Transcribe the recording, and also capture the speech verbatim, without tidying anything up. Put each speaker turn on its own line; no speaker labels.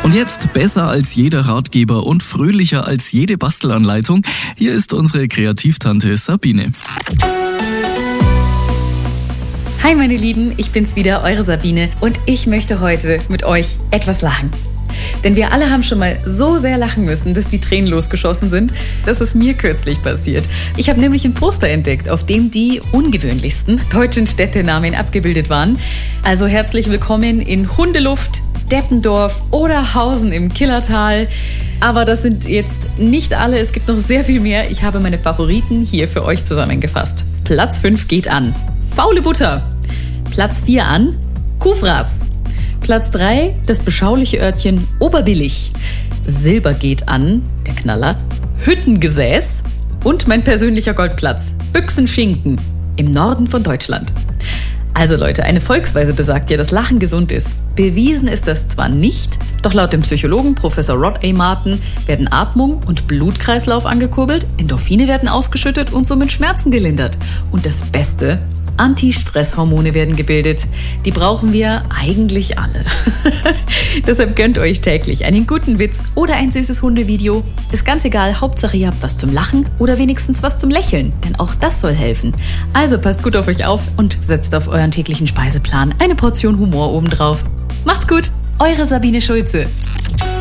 Und jetzt besser als jeder Ratgeber und fröhlicher als jede Bastelanleitung. Hier ist unsere Kreativtante Sabine.
Hi meine Lieben, ich bin's wieder, eure Sabine, und ich möchte heute mit euch etwas lachen. Denn wir alle haben schon mal so sehr lachen müssen, dass die Tränen losgeschossen sind. Das ist mir kürzlich passiert. Ich habe nämlich ein Poster entdeckt, auf dem die ungewöhnlichsten deutschen Städtenamen abgebildet waren. Also herzlich willkommen in Hundeluft, Deppendorf oder Hausen im Killertal. Aber das sind jetzt nicht alle, es gibt noch sehr viel mehr. Ich habe meine Favoriten hier für euch zusammengefasst. Platz fünf geht an Faule Butter. Platz vier an Kuhfraß. Platz drei, das beschauliche Örtchen Oberbillig. Silber geht an, der Knaller, Hüttengesäß und mein persönlicher Goldplatz, Büchsenschinken im Norden von Deutschland. Also Leute, eine Volksweise besagt ja, dass Lachen gesund ist. Bewiesen ist das zwar nicht, doch laut dem Psychologen Professor Rod A. Martin werden Atmung und Blutkreislauf angekurbelt, Endorphine werden ausgeschüttet und somit Schmerzen gelindert. Und das Beste: Anti-Stress-Hormone werden gebildet. Die brauchen wir eigentlich alle. Deshalb gönnt euch täglich einen guten Witz oder ein süßes Hundevideo. Ist ganz egal, Hauptsache ihr habt was zum Lachen oder wenigstens was zum Lächeln, denn auch das soll helfen. Also passt gut auf euch auf und setzt auf euren täglichen Speiseplan eine Portion Humor obendrauf. Macht's gut, eure Sabine Schulze.